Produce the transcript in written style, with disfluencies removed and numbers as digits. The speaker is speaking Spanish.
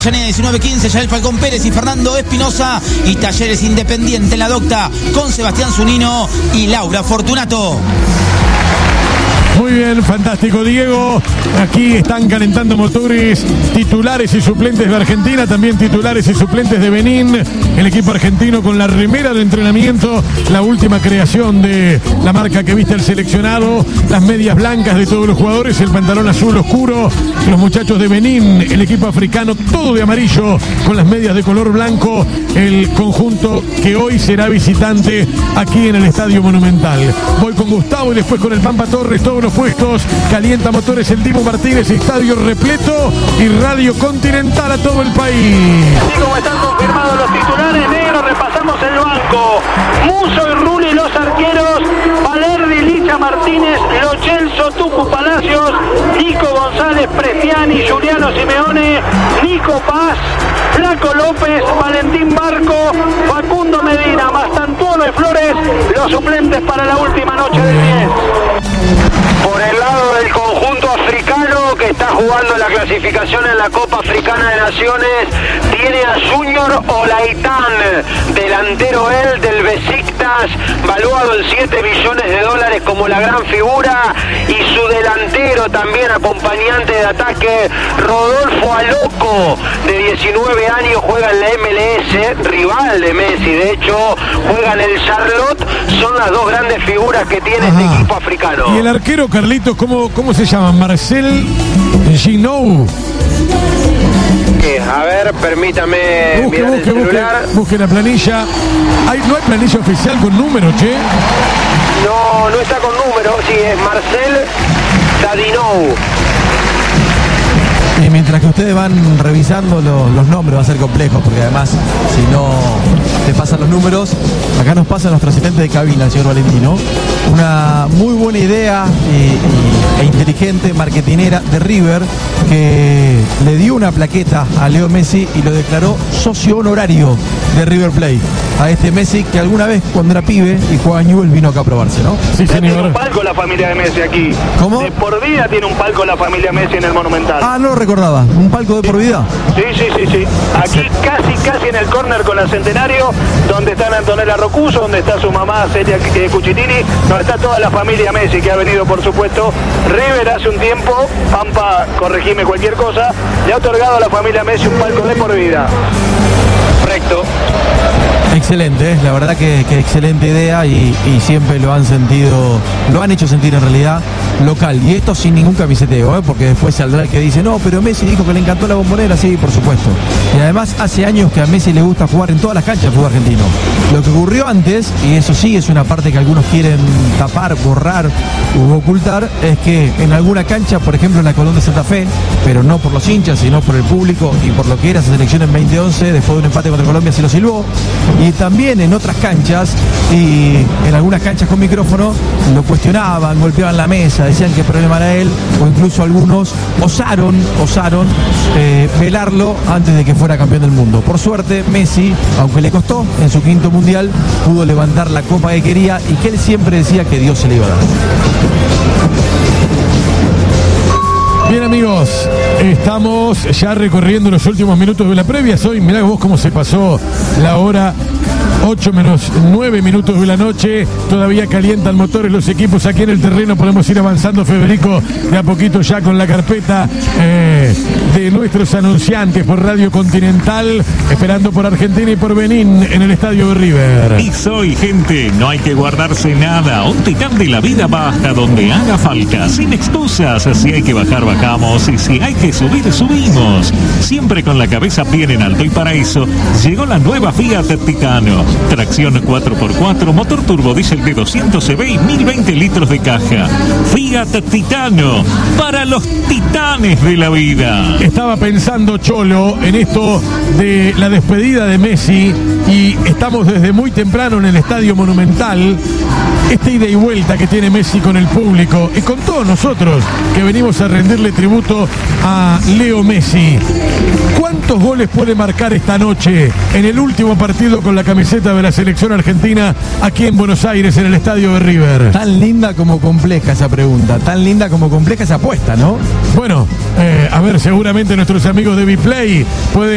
Avellaneda 1915, Yael Falcón Pérez y Fernando Espinosa. Y Talleres Independiente en la Docta con Sebastián Zunino y Laura Fortunato. Muy bien, fantástico, Diego. Aquí están calentando motores titulares y suplentes de Argentina, también titulares y suplentes de Benín. El equipo argentino con la remera de entrenamiento, la última creación de la marca que viste el seleccionado, las medias blancas de todos los jugadores, el pantalón azul oscuro. Los muchachos de Benín, el equipo africano, todo de amarillo con las medias de color blanco. El conjunto que hoy será visitante aquí en el Estadio Monumental. Voy con Gustavo y después con el Pampa Torres, todos los puestos. Calienta motores el Dibu Martínez, estadio repleto y Radio Continental a todo el país. Así como están confirmados los titulares negros, repasamos el banco. Musso y Rulli los arqueros, Valerdi, Licha Martínez, Lo Celso, Tucu Palacios, Nico González, Prestiani, Juliano Simeone, Nico Paz, Flaco López, Valentín Barco, Facundo Medina, Mastantuono y Flores, los suplentes para la última noche del 10. Por el lado del conjunto africano que está jugando la clasificación en la Copa Africana de Naciones, tiene a Junior Olaitán, delantero él del Besiktas, valuado en $7 billones como la gran figura, y su delantero también acompañante de ataque, Rodolfo Aloco, de 19 años, juega en la MLS, rival de Messi, de hecho juega en el Charlotte. Son las dos grandes figuras que tiene este equipo africano. Y el arquero, Carlitos, ¿cómo se llama? Marcel Ginou. A ver, permítame mirar el celular. Busque la planilla. ¿No hay planilla oficial con número, che? No está con número, sí, es Marcel Tadinou. Y mientras que ustedes van revisando los nombres, va a ser complejo, porque además, si no te pasan los números, acá nos pasa nuestro asistente de cabina, el señor Valentino. Una muy buena idea e inteligente marketinera de River, que le dio una plaqueta a Leo Messi y lo declaró socio honorario de River Plate. A este Messi que alguna vez, cuando era pibe y jugaba en Newell's, vino acá a probarse, ¿no? Sí, señor. Tiene un palco la familia de Messi aquí. ¿Cómo? De por vida tiene un palco la familia Messi en el Monumental. Ah, no lo recordaba. ¿Un palco de por vida? Sí. Aquí casi en el córner con la Centenario, donde está Antonella Rocuso, donde está su mamá Celia Cucitini, donde está toda la familia Messi, que ha venido, por supuesto. River hace un tiempo, Pampa, corregime cualquier cosa, le ha otorgado a la familia Messi un palco de por vida. Correcto. Excelente, la verdad que excelente idea y siempre lo han hecho sentir en realidad local. Y esto sin ningún camiseteo, porque después saldrá el que dice, no, pero Messi dijo que le encantó la Bombonera. Sí, por supuesto. Y además hace años que a Messi le gusta jugar en todas las canchas del fútbol argentino. Lo que ocurrió antes, y eso sí es una parte que algunos quieren tapar, borrar u ocultar, es que en alguna cancha, por ejemplo en la Colón de Santa Fe, pero no por los hinchas, sino por el público y por lo que era esa selección en 2011, después de un empate contra Colombia se lo silbó. Y también en otras canchas, y en algunas canchas con micrófono, lo cuestionaban, golpeaban la mesa, decían que el problema era él, o incluso algunos osaron velarlo antes de que fuera campeón del mundo. Por suerte, Messi, aunque le costó, en su quinto mundial, pudo levantar la copa que quería y que él siempre decía que Dios se le iba a dar. Bien, amigos, estamos ya recorriendo los últimos minutos de la previa. Hoy, mirá vos cómo se pasó la hora. 8 menos 9 minutos de la noche, todavía calientan motores los equipos aquí en el terreno. Podemos ir avanzando, Federico, de a poquito ya con la carpeta de nuestros anunciantes por Radio Continental, esperando por Argentina y por Benín en el estadio de River. Y soy, gente, no hay que guardarse nada. Un Titán de la vida va hasta donde haga falta, sin excusas. Si hay que bajar, bajamos, y si hay que subir, subimos. Siempre con la cabeza bien en alto, y para eso llegó la nueva Fiat Titano. Tracción 4x4, motor turbodiesel de 200 cb y 1020 litros de caja. Fiat Titano, para los titanes de la vida. Estaba pensando, Cholo, en esto de la despedida de Messi, y estamos desde muy temprano en el Estadio Monumental. Esta ida y vuelta que tiene Messi con el público y con todos nosotros que venimos a rendirle tributo a Leo Messi. ¿Cuántos goles puede marcar esta noche en el último partido con la camiseta de la selección argentina aquí en Buenos Aires, en el estadio de River? Tan linda como compleja esa pregunta, tan linda como compleja esa apuesta, ¿no? Bueno, a ver, seguramente nuestros amigos de Vplay pueden